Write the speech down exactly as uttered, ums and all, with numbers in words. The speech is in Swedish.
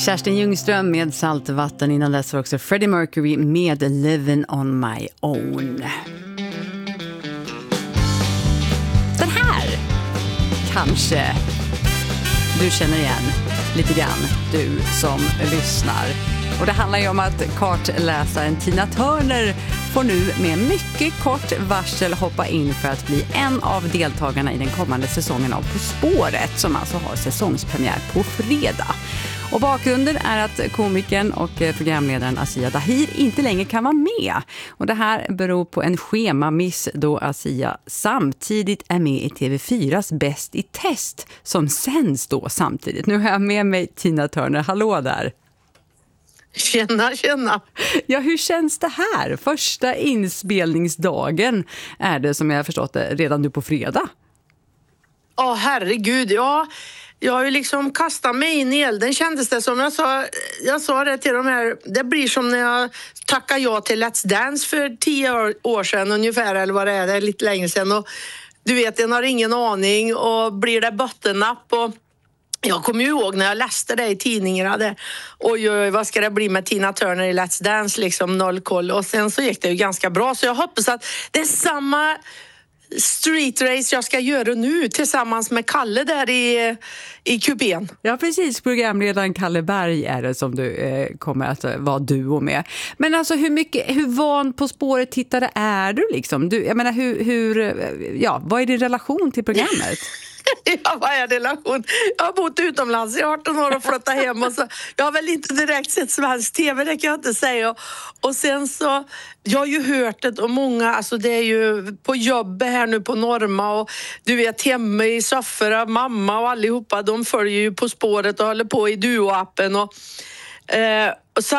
Kerstin Ljungström med Saltvatten. Innan dess var också Freddie Mercury med Living on my own. Den här kanske du känner igen lite grann, du som lyssnar. Och det handlar ju om att kartläsaren Tina Turner får nu med mycket kort varsel hoppa in för att bli en av deltagarna i den kommande säsongen av På spåret, som alltså har säsongspremiär på fredag. Och bakgrunden är att komikern och programledaren Asia Dahir inte längre kan vara med. Och det här beror på en schemamiss då Asia samtidigt är med i T V fyras Bäst i test som sänds då samtidigt. Nu har jag med mig Tina Turner. Hallå där! Tjena, tjena. Ja, hur känns det här? Första inspelningsdagen är det, som jag har förstått det, redan nu på fredag. Ja, herregud. Ja, jag har ju liksom kastat mig in i elden, kändes det som. Jag sa, jag sa det till de här, det blir som när jag tackade ja till Let's Dance för tio år, år sedan ungefär, eller vad det är, det är lite längre sedan. Och du vet, jag har ingen aning och blir det bottennapp och jag kommer ju ihåg när jag läste det i tidningarna. Det, oj, oj, vad ska det bli med Tina Turner i Let's Dance? Liksom noll koll. Och sen så gick det ju ganska bra. Så jag hoppas att det är samma street race jag ska göra nu tillsammans med Kalle där i, i kupén. Ja, precis. Programledaren Kalle Berg är det som du eh, kommer att vara duo med. Men alltså, hur mycket, hur van På spåret tittare är du liksom? Du, jag menar, hur, hur, ja, vad är din relation till programmet? Ja, vad är relation? Jag har bott utomlands i arton år och flyttat hem. Och så, jag har väl inte direkt sett svensk tv, det kan jag inte säga. Och, och sen så, jag har ju hört det och många, alltså det är ju på jobbet här nu på Norma och du vet hemma i Soffera, mamma och allihopa, de följer ju På spåret och håller på i Duo-appen och, eh, och så